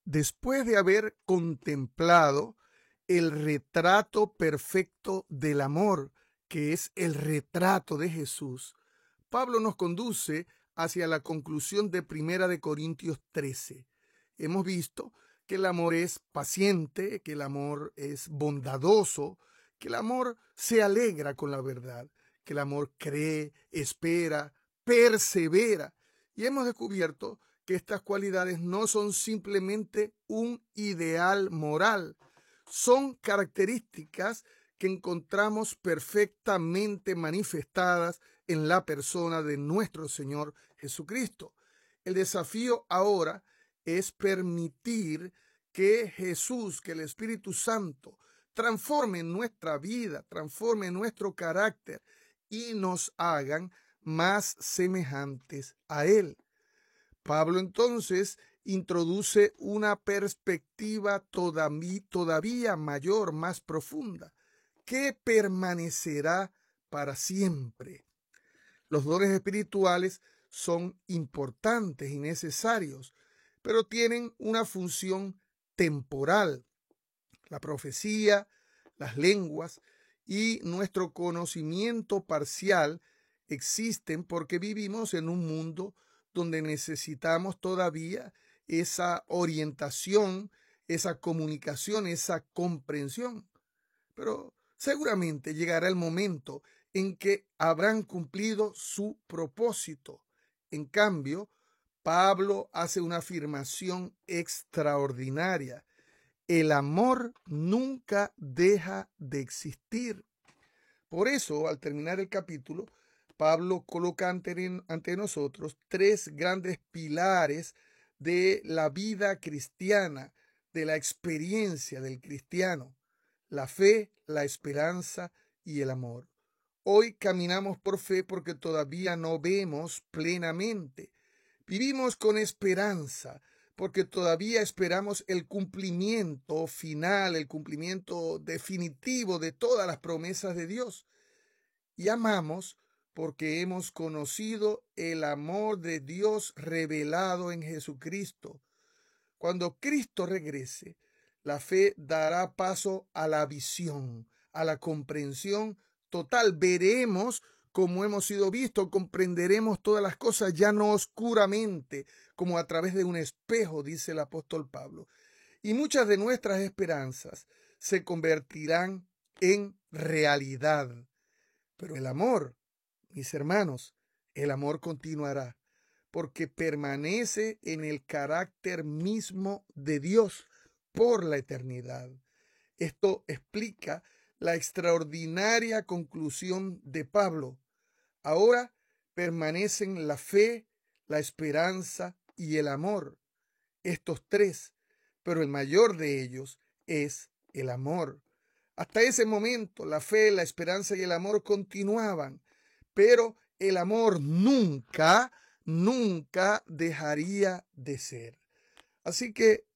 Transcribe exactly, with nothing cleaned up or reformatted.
Después de haber contemplado el retrato perfecto del amor, que es el retrato de Jesús, Pablo nos conduce hacia la conclusión de Primera de Corintios trece. Hemos visto que el amor es paciente, que el amor es bondadoso, que el amor se alegra con la verdad, que el amor cree, espera, persevera. Y hemos descubierto que estas cualidades no son simplemente un ideal moral, son características que encontramos perfectamente manifestadas en la persona de nuestro Señor Jesucristo. El desafío ahora es permitir que Jesús, que el Espíritu Santo, transforme nuestra vida, transforme nuestro carácter y nos hagan más semejantes a Él. Pablo entonces introduce una perspectiva todavía, todavía mayor, más profunda, que permanecerá para siempre. Los dones espirituales son importantes y necesarios, pero tienen una función temporal. La profecía, las lenguas y nuestro conocimiento parcial existen porque vivimos en un mundo donde necesitamos todavía esa orientación, esa comunicación, esa comprensión. Pero seguramente llegará el momento en que habrán cumplido su propósito. En cambio, Pablo hace una afirmación extraordinaria. El amor nunca deja de existir. Por eso, al terminar el capítulo, Pablo coloca ante, ante nosotros tres grandes pilares de la vida cristiana, de la experiencia del cristiano: la fe, la esperanza y el amor. Hoy caminamos por fe porque todavía no vemos plenamente. Vivimos con esperanza porque todavía esperamos el cumplimiento final, el cumplimiento definitivo de todas las promesas de Dios. Y amamos porque hemos conocido el amor de Dios revelado en Jesucristo. Cuando Cristo regrese, la fe dará paso a la visión, a la comprensión total. Veremos como hemos sido vistos, comprenderemos todas las cosas ya no oscuramente, como a través de un espejo, dice el apóstol Pablo. Y muchas de nuestras esperanzas se convertirán en realidad. Pero el amor, mis hermanos, el amor continuará, porque permanece en el carácter mismo de Dios por la eternidad. Esto explica la extraordinaria conclusión de Pablo. Ahora permanecen la fe, la esperanza y el amor. Estos tres, pero el mayor de ellos es el amor. Hasta ese momento, la fe, la esperanza y el amor continuaban, pero el amor nunca, nunca dejaría de ser. Así que